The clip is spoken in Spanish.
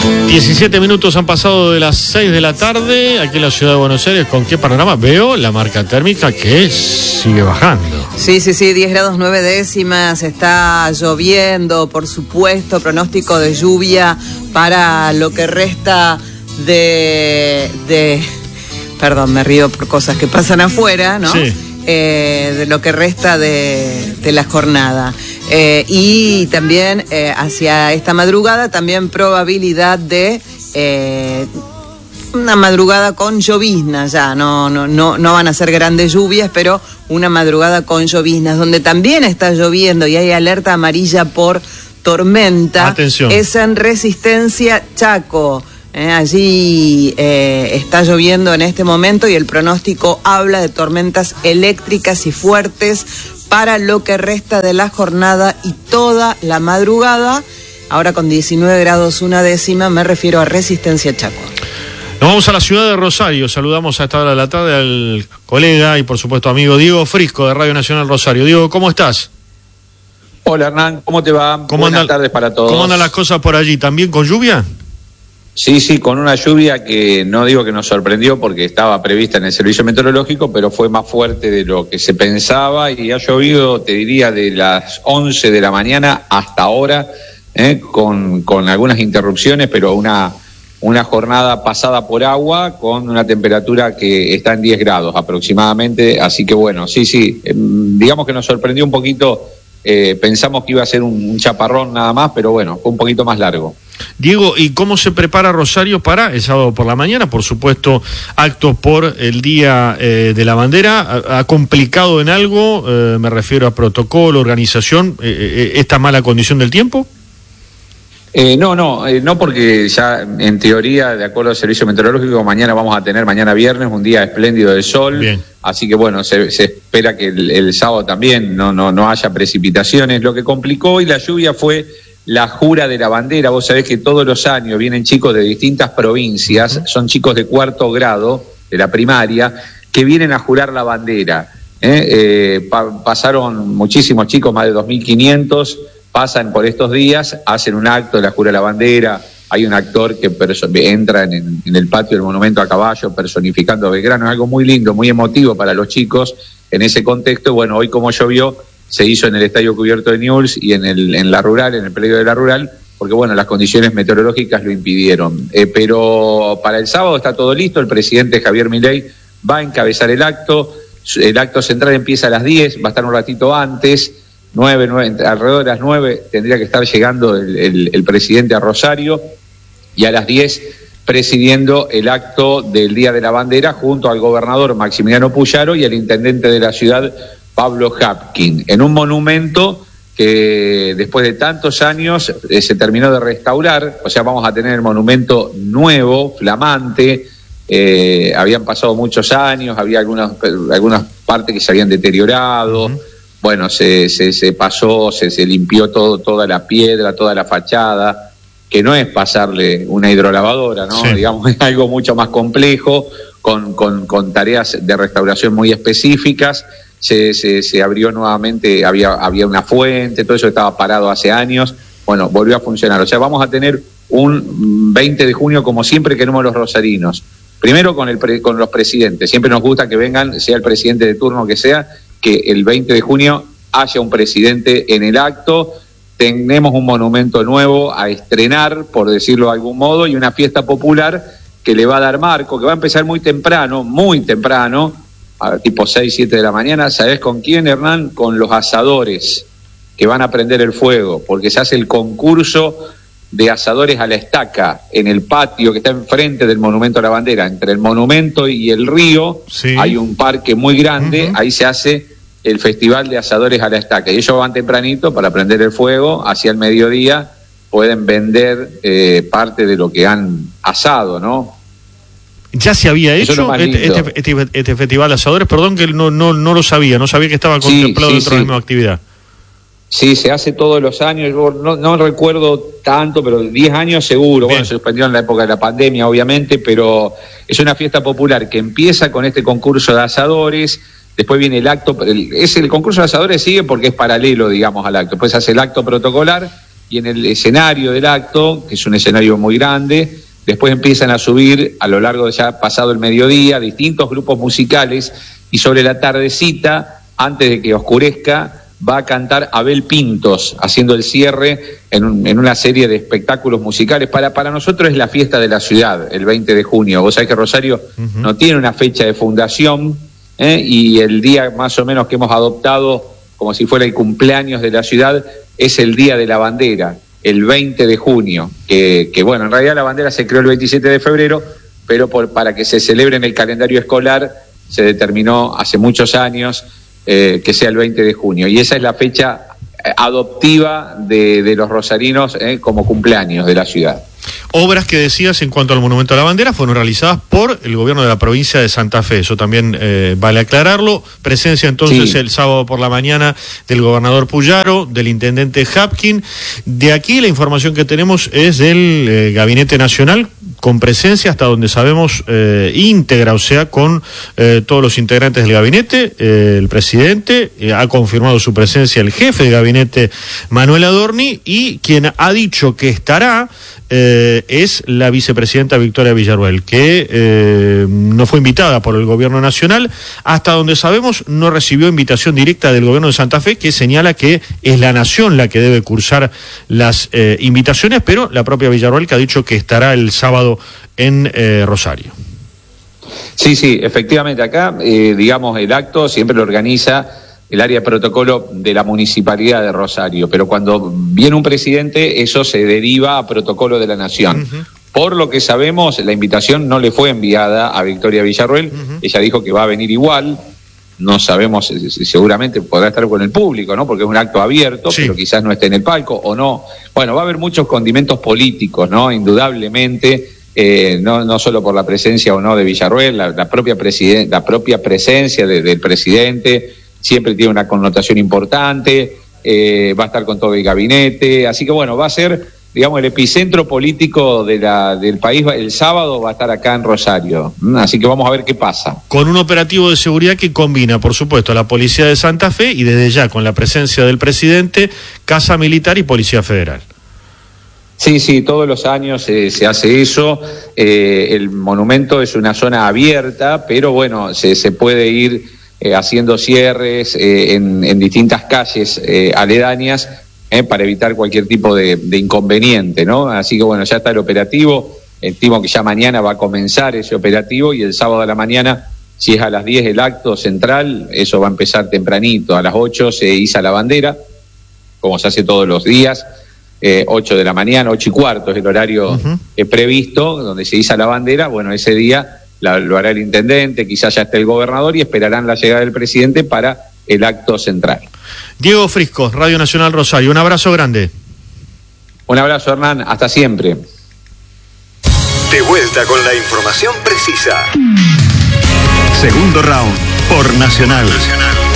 17 minutos han pasado de las 6 de la tarde aquí en la ciudad de Buenos Aires. ¿Con qué panorama? Veo la marca térmica que sigue bajando. Sí, 10 grados 9 décimas, está lloviendo, por supuesto, pronóstico de lluvia para lo que resta perdón, me río por cosas que pasan afuera, ¿no? Sí. De lo que resta de la jornada. Y también hacia esta madrugada también probabilidad de una madrugada con lloviznas ya, no van a ser grandes lluvias, pero una madrugada con lloviznas, donde también está lloviendo y hay alerta amarilla por tormenta. Atención. Es en Resistencia Chaco. Allí está lloviendo en este momento y el pronóstico habla de tormentas eléctricas y fuertes para lo que resta de la jornada y toda la madrugada. Ahora con 19 grados 1 décima, me refiero a Resistencia Chaco. Nos vamos a la ciudad de Rosario. Saludamos a esta hora de la tarde al colega y por supuesto amigo Diego Frisco de Radio Nacional Rosario. Diego, ¿cómo estás? Hola Hernán, ¿cómo te va? Buenas tardes para todos. ¿Cómo andan las cosas por allí? ¿También con lluvia? Sí, con una lluvia que no digo que nos sorprendió porque estaba prevista en el servicio meteorológico, pero fue más fuerte de lo que se pensaba y ha llovido, te diría, de las 11 de la mañana hasta ahora, con algunas interrupciones, pero una jornada pasada por agua con una temperatura que está en 10 grados aproximadamente, así que bueno, sí, digamos que nos sorprendió un poquito, pensamos que iba a ser un chaparrón nada más, pero bueno, fue un poquito más largo. Diego, ¿y cómo se prepara Rosario para el sábado por la mañana? Por supuesto, actos por el Día de la Bandera. ¿Ha complicado en algo? Me refiero a protocolo, organización, esta mala condición del tiempo. No, porque ya en teoría, de acuerdo al servicio meteorológico, mañana viernes, un día espléndido de sol. Bien. Así que bueno, se espera que el sábado también no haya precipitaciones. Lo que complicó y la lluvia fue la jura de la bandera. Vos sabés que todos los años vienen chicos de distintas provincias, son chicos de 4º grado de la primaria, que vienen a jurar la bandera. Pasaron muchísimos chicos, más de 2.500, pasan por estos días, hacen un acto de la jura de la bandera. Hay un actor que entra en el patio del monumento a caballo personificando a Belgrano. Es algo muy lindo, muy emotivo para los chicos en ese contexto. Bueno, hoy como llovió, se hizo en el Estadio Cubierto de Newell's y en la rural, en el predio de la rural, porque bueno, las condiciones meteorológicas lo impidieron. Pero para el sábado está todo listo, el presidente Javier Milei va a encabezar el acto central empieza a las 10, va a estar un ratito antes, 9, alrededor de las 9 tendría que estar llegando el presidente a Rosario, y a las 10 presidiendo el acto del Día de la Bandera junto al gobernador Maximiliano Puyaro y el intendente de la ciudad, Pablo Hapkin, en un monumento que después de tantos años se terminó de restaurar. O sea, vamos a tener el monumento nuevo, flamante. Habían pasado muchos años, había algunas partes que se habían deteriorado. Uh-huh. Bueno, se pasó, se limpió toda la piedra, toda la fachada, que no es pasarle una hidrolavadora, ¿no? Sí. Digamos, es algo mucho más complejo, con tareas de restauración muy específicas. Se abrió nuevamente, había una fuente, todo eso estaba parado hace años. Bueno, volvió a funcionar. O sea, vamos a tener un 20 de junio como siempre queremos los rosarinos. Primero con los presidentes. Siempre nos gusta que vengan, sea el presidente de turno que sea, que el 20 de junio haya un presidente en el acto. Tenemos un monumento nuevo a estrenar, por decirlo de algún modo, y una fiesta popular que le va a dar marco, que va a empezar muy temprano, a tipo 6, 7 de la mañana. ¿Sabés con quién, Hernán? Con los asadores que van a prender el fuego, porque se hace el concurso de asadores a la estaca en el patio que está enfrente del Monumento a la Bandera. Entre el monumento y el río, sí, hay un parque muy grande. Uh-huh. Ahí se hace el festival de asadores a la estaca, y ellos van tempranito para prender el fuego. Hacia el mediodía pueden vender parte de lo que han asado, ¿no? ¿Ya se había hecho este festival de asadores? Perdón que no lo sabía, no sabía que estaba contemplado dentro de la misma actividad. Sí, se hace todos los años, no recuerdo tanto, pero 10 años seguro. Bien. Bueno, se suspendió en la época de la pandemia, obviamente, pero es una fiesta popular que empieza con este concurso de asadores, después viene el acto, el concurso de asadores sigue porque es paralelo, digamos, al acto, después hace el acto protocolar, y en el escenario del acto, que es un escenario muy grande, después empiezan a subir a lo largo de ya pasado el mediodía distintos grupos musicales, y sobre la tardecita, antes de que oscurezca, va a cantar Abel Pintos, haciendo el cierre en una serie de espectáculos musicales. Para nosotros es la fiesta de la ciudad, el 20 de junio. Vos sabés que Rosario no tiene una fecha de fundación, y el día más o menos que hemos adoptado como si fuera el cumpleaños de la ciudad es el Día de la Bandera, el 20 de junio, que bueno, en realidad la bandera se creó el 27 de febrero, pero para que se celebre en el calendario escolar se determinó hace muchos años que sea el 20 de junio, y esa es la fecha adoptiva de los rosarinos como cumpleaños de la ciudad. Obras que decías en cuanto al Monumento a la Bandera fueron realizadas por el gobierno de la provincia de Santa Fe, eso también vale aclararlo. Presencia entonces el sábado por la mañana del gobernador Puyaro, del intendente Hapkin. De aquí la información que tenemos es del Gabinete Nacional, con presencia hasta donde sabemos íntegra, o sea, con todos los integrantes del gabinete. El presidente ha confirmado su presencia, el jefe de gabinete Manuel Adorni, y quien ha dicho que estará es la vicepresidenta Victoria Villarruel, que no fue invitada por el gobierno nacional. Hasta donde sabemos no recibió invitación directa del gobierno de Santa Fe, que señala que es la nación la que debe cursar las invitaciones, pero la propia Villarruel que ha dicho que estará el sábado en Rosario. Sí, efectivamente, acá, digamos, el acto siempre lo organiza el área de protocolo de la Municipalidad de Rosario, pero cuando viene un presidente, eso se deriva a protocolo de la Nación. Por lo que sabemos, la invitación no le fue enviada a Victoria Villarruel, ella dijo que va a venir igual, no sabemos, seguramente podrá estar con el público, ¿no? Porque es un acto abierto, pero quizás no esté en el palco, o no. Bueno, va a haber muchos condimentos políticos, ¿no? Indudablemente, no solo por la presencia o no de Villarruel, la propia presencia del presidente siempre tiene una connotación importante, va a estar con todo el gabinete, así que bueno, va a ser, digamos, el epicentro político del país. El sábado va a estar acá en Rosario, así que vamos a ver qué pasa. Con un operativo de seguridad que combina, por supuesto, a la Policía de Santa Fe y desde ya con la presencia del presidente, Casa Militar y Policía Federal. Sí, todos los años se hace eso. El monumento es una zona abierta, pero bueno, se puede ir haciendo cierres en distintas calles aledañas para evitar cualquier tipo de inconveniente, ¿no? Así que bueno, ya está el operativo, estimo que ya mañana va a comenzar ese operativo, y el sábado a la mañana, si es a las 10 el acto central, eso va a empezar tempranito, a las 8 se iza la bandera, como se hace todos los días, 8 de la mañana, 8:15 es el horario previsto, donde se iza la bandera. Bueno, ese día lo hará el intendente, quizás ya esté el gobernador, y esperarán la llegada del presidente para el acto central. Diego Frisco, Radio Nacional Rosario, un abrazo grande. Un abrazo, Hernán, hasta siempre. De vuelta con la información precisa. Segundo round por Nacional.